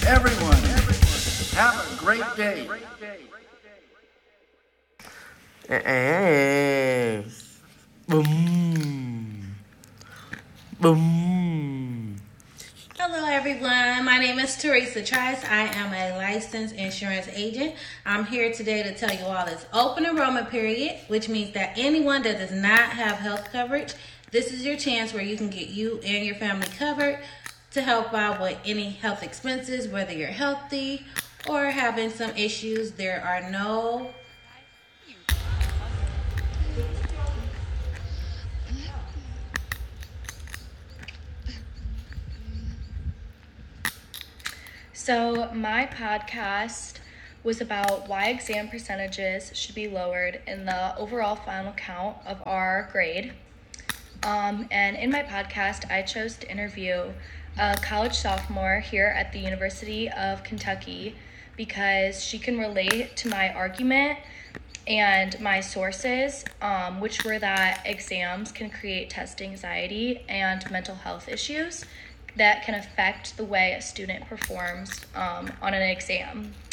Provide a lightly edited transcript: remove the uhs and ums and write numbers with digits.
Everyone, have a great day. Boom. Boom. Hello everyone, my name is Teresa Trice. I am a licensed insurance agent. I'm here today to tell you all it's open enrollment period, which means that anyone that does not have health coverage, this is your chance where you can get you and your family covered to help out with any health expenses, whether you're healthy or having some issues. There are no So, my podcast was about why exam percentages should be lowered in the overall final count of our grade. And in my podcast, I chose to interview a college sophomore here at the University of Kentucky because she can relate to my argument and my sources, which were that exams can create test anxiety and mental health issues that can affect the way a student performs on an exam.